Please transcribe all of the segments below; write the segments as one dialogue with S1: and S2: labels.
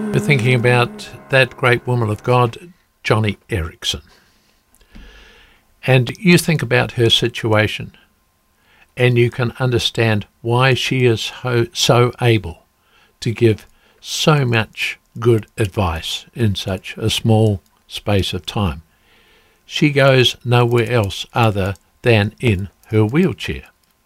S1: We're thinking about that great woman of God, Joni Eareckson. And you think about her situation, and you can understand why she is so able to give so much good advice in such a small space of time. She goes nowhere else other than in her wheelchair.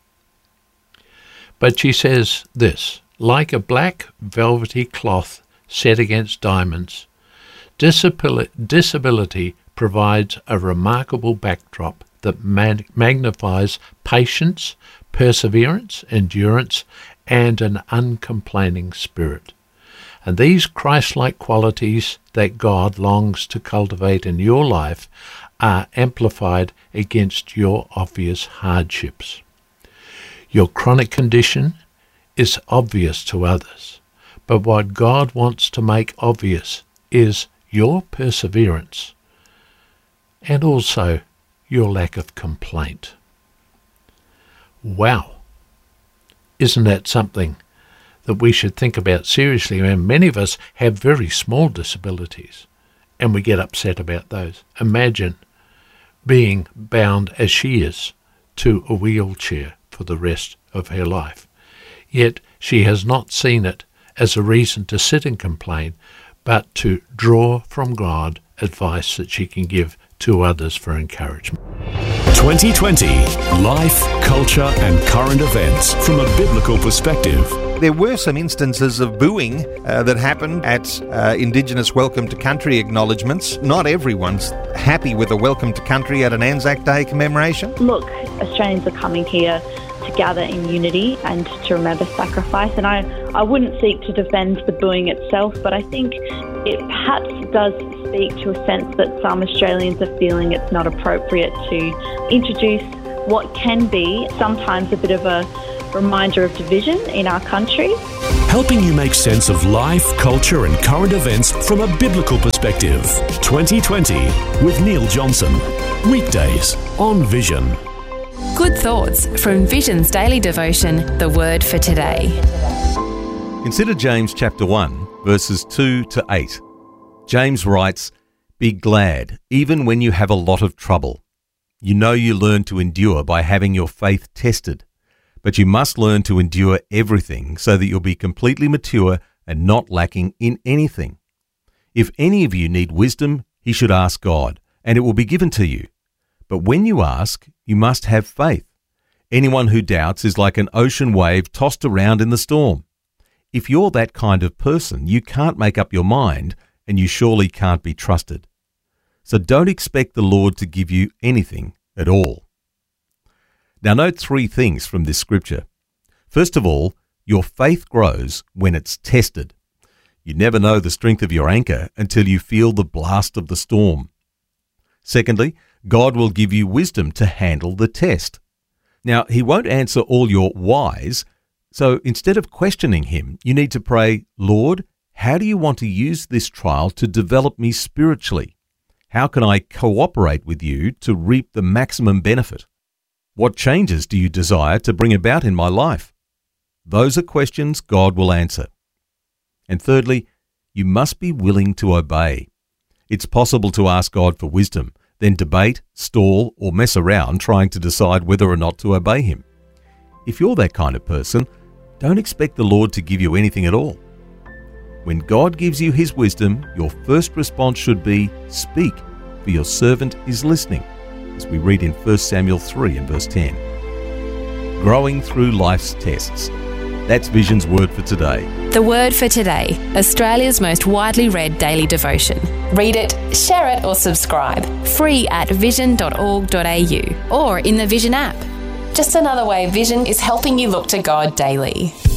S1: But she says this: like a black velvety cloth set against diamonds, disability provides a remarkable backdrop that magnifies patience, perseverance, endurance, and an uncomplaining spirit. And these Christ-like qualities that God longs to cultivate in your life are amplified against your obvious hardships. Your chronic condition is obvious to others, but what God wants to make obvious is your perseverance and also your lack of complaint. Wow! Isn't that something that we should think about seriously? And many of us have very small disabilities, and we get upset about those. Imagine being bound, as she is, to a wheelchair for the rest of her life. Yet she has not seen it as a reason to sit and complain, but to draw from God advice that she can give to others for encouragement.
S2: 2020 Life, Culture and Current Events from a Biblical Perspective.
S3: There were some instances of booing that happened at Indigenous Welcome to Country acknowledgements. Not everyone's happy with a Welcome to Country at an Anzac Day commemoration.
S4: Look, Australians are coming here to gather in unity and to remember sacrifice, and I wouldn't seek to defend the booing itself, but I think it perhaps does speak to a sense that some Australians are feeling it's not appropriate to introduce what can be sometimes a bit of a reminder of division in our country.
S2: Helping you make sense of life, culture and current events from a biblical perspective. 2020 with Neil Johnson. Weekdays on Vision.
S5: Good thoughts from Vision's daily devotion, The Word for Today.
S3: Consider James chapter 1, verses 2 to 8. James writes, "Be glad, even when you have a lot of trouble. You know you learn to endure by having your faith tested. But you must learn to endure everything so that you'll be completely mature and not lacking in anything. If any of you need wisdom, he should ask God, and it will be given to you. But when you ask, you must have faith. Anyone who doubts is like an ocean wave tossed around in the storm. If you're that kind of person, you can't make up your mind, and you surely can't be trusted. So don't expect the Lord to give you anything at all." Now note three things from this scripture. First of all, your faith grows when it's tested. You never know the strength of your anchor until you feel the blast of the storm. Secondly, God will give you wisdom to handle the test. Now, he won't answer all your whys, so instead of questioning him, you need to pray, "Lord, how do you want to use this trial to develop me spiritually? How can I cooperate with you to reap the maximum benefit? What changes do you desire to bring about in my life?" Those are questions God will answer. And thirdly, you must be willing to obey. It's possible to ask God for wisdom, then debate, stall, or mess around trying to decide whether or not to obey him. If you're that kind of person, don't expect the Lord to give you anything at all. When God gives you his wisdom, your first response should be, "Speak, for your servant is listening," as we read in 1 Samuel 3 and verse 10. Growing through life's tests. That's Vision's Word for Today.
S5: The Word for Today, Australia's most widely read daily devotion. Read it, share it or subscribe. Free at vision.org.au or in the Vision app. Just another way Vision is helping you look to God daily.